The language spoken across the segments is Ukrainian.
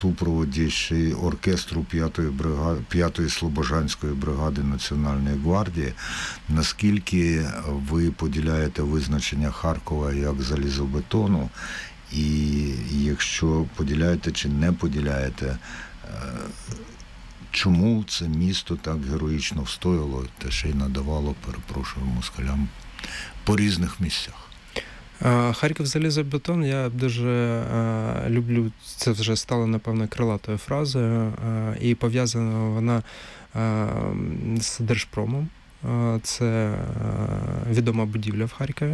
супроводі ще й оркестру 5-ї Слобожанської бригади Національної гвардії. Наскільки ви поділяєте визначення Харкова як залізобетону, і якщо поділяєте чи не поділяєте, чому це місто так героїчно встояло та ще й надавало, перепрошую, москалям по різних місцях? Харків залізобетон, я дуже люблю, це вже стало, напевно, крилатою фразою, і пов'язана вона з Держпромом. Це відома будівля в Харкові.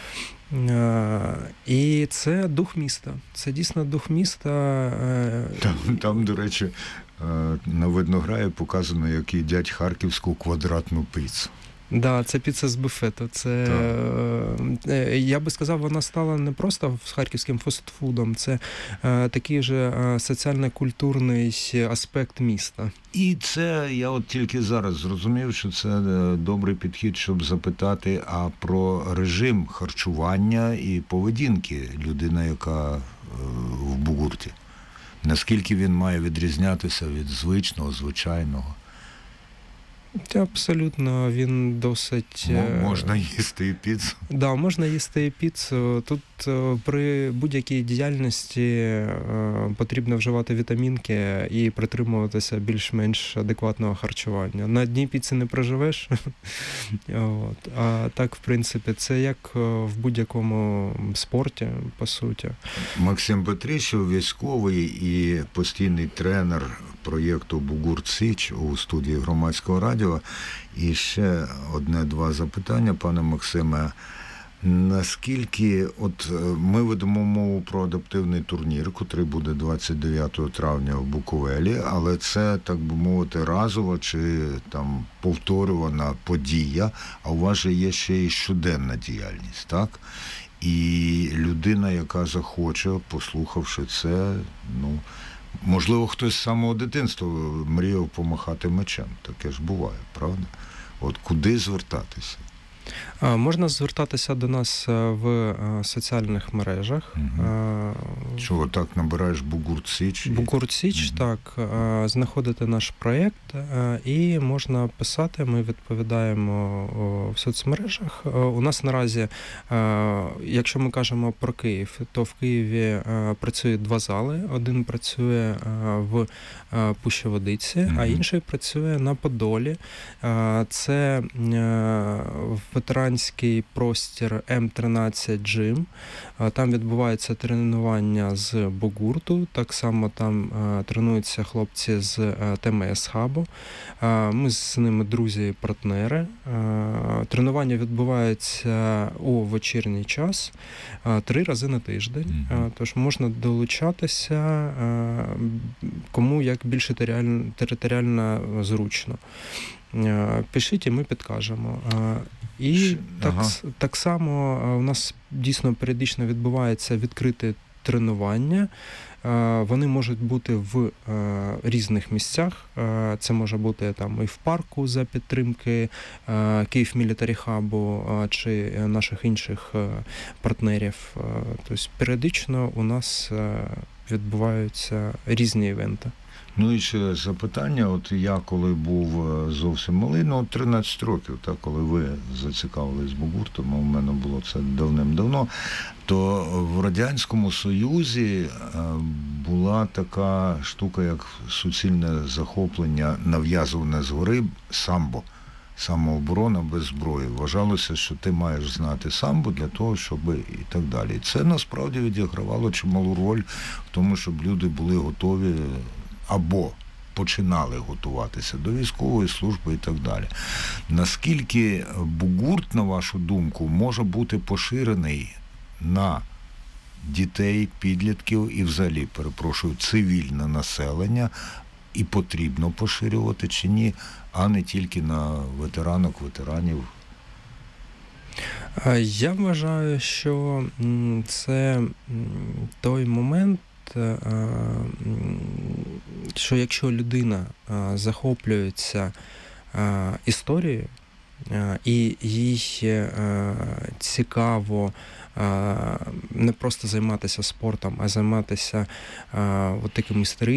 І це дух міста. Це дійсно дух міста. Там, до речі, на Виднограї показано, як їдять харківську квадратну піцу. Да, це піца з буфету. Це, я би сказав, вона стала не просто харківським фастфудом, це такий же соціально-культурний аспект міста. І це, я от тільки зараз зрозумів, що це добрий підхід, щоб запитати про режим харчування і поведінки людини, яка в бугурті. Наскільки він має відрізнятися від звичного, звичайного? Абсолютно, він досить... Можна їсти і піцу? Да, можна їсти і піцу. Тут при будь-якій діяльності потрібно вживати вітамінки і притримуватися більш-менш адекватного харчування. На одній піці не проживеш. А так, в принципі, це як в будь-якому спорті, по суті. Максим Петрищев, військовий і постійний тренер проєкту «Бугурт Січ» у студії Громадського радіо. І ще одне-два запитання, пане Максиме. Наскільки, от ми ведемо мову про адаптивний турнір, котрий буде 29 травня в Буковелі, але це, так би мовити, разова чи там повторювана подія, а у вас же є ще й щоденна діяльність, так? І людина, яка захоче, послухавши це, можливо, хтось з самого дитинства мріяв помахати мечем. Таке ж буває, правда? От куди звертатися? Можна звертатися до нас в соціальних мережах. Чого, так набираєш «Бугурт Січ»? «Бугурт Січ», так. Знаходити наш проєкт і можна писати, ми відповідаємо в соцмережах. У нас наразі, якщо ми кажемо про Київ, то в Києві працює 2 зали. Один працює в Пущі-Водиці, а інший працює на Подолі. Це ветеранський простір М13 Gym. Там відбувається тренування з бугурту. Так само там тренуються хлопці з ТМС-хабу. Ми з ними друзі і партнери. Тренування відбувається у вечірній час 3 рази на тиждень. Тож можна долучатися, кому як більше територіально зручно. Пишіть, і ми підкажемо. І так само у нас дійсно періодично відбувається відкрите тренування. Вони можуть бути в різних місцях. Це може бути там і в парку за підтримки Київ Мілітарі Хабу чи наших інших партнерів. Тобто періодично у нас відбуваються різні івенти. Ну і ще запитання, от я коли був зовсім малий, 13 років, так, коли ви зацікавились бугуртом, у мене було це давним-давно, то в Радянському Союзі була така штука, як суцільне захоплення, нав'язуване згори самбо. Самооборона без зброї. Вважалося, що ти маєш знати самбо для того, щоб і так далі. І це насправді відігравало чималу роль в тому, щоб люди були готові або починали готуватися до військової служби і так далі. Наскільки бугурт, на вашу думку, може бути поширений на дітей, підлітків і взагалі, перепрошую, цивільне населення, і потрібно поширювати чи ні, а не тільки на ветеранок, ветеранів? Я вважаю, що це той момент, що якщо людина захоплюється історією і їй цікаво не просто займатися спортом, а займатися таким історичним